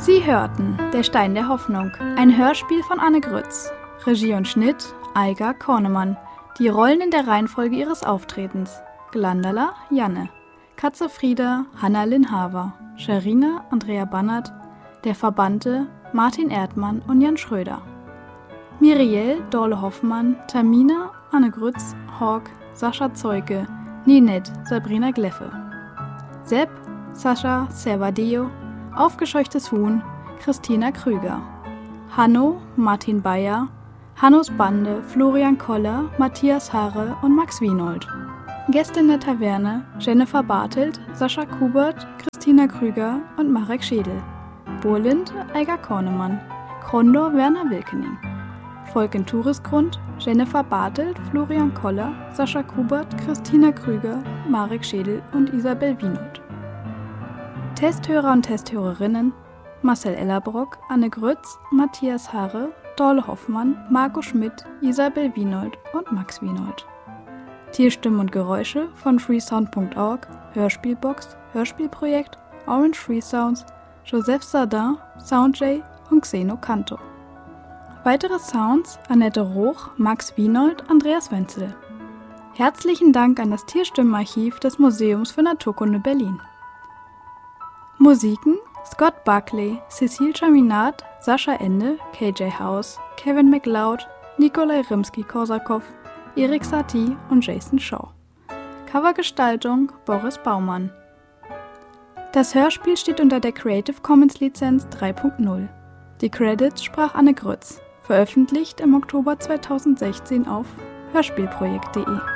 Sie hörten Der Stein der Hoffnung, ein Hörspiel von Anne Grütz. Regie und Schnitt Aiga Kornemann. Die Rollen in der Reihenfolge ihres Auftretens: Glandala Janne, Katze Frieda Hanna Linhaver, Scherina Andrea Bannert, der Verbannte Martin Erdmann und Jan Schröder. Miriel Dorle Hoffmann, Tamina Anne Grütz, Hawk Sascha Zeuke, Ninette Sabrina Gleffe. Sepp Sascha Servadeo, Aufgescheuchtes Huhn Christina Krüger. Hanno Martin Bayer, Hannos Bande Florian Koller, Matthias Haare und Max Wienold. Gäste in der Taverne Jennifer Bartelt, Sascha Kubert, Christina Krüger und Marek Schädel. Burlind Aiga Kornemann, Krondor Werner Wilkening. Volk in Tourisgrund Jennifer Bartelt, Florian Koller, Sascha Kubert, Christina Krüger, Marek Schädel und Isabel Wienold. Testhörer und Testhörerinnen Marcel Ellerbrock, Anne Grütz, Matthias Haare, Dorle Hoffmann, Marco Schmidt, Isabel Wienold und Max Wienold. Tierstimmen und Geräusche von freesound.org, Hörspielbox, Hörspielprojekt, Orange Free Sounds, Joseph Sardin, Soundjay und Xeno Canto. Weitere Sounds Annette Roch, Max Wienold, Andreas Wenzel. Herzlichen Dank an das Tierstimmenarchiv des Museums für Naturkunde Berlin. Musiken Scott Buckley, Cecile Chaminade, Sascha Ende, KJ House, Kevin MacLeod, Nikolai Rimsky-Korsakow, Erik Satie und Jason Shaw. Covergestaltung Boris Baumann. Das Hörspiel steht unter der Creative Commons Lizenz 3.0. Die Credits sprach Anne Grütz, veröffentlicht im Oktober 2016 auf hörspielprojekt.de.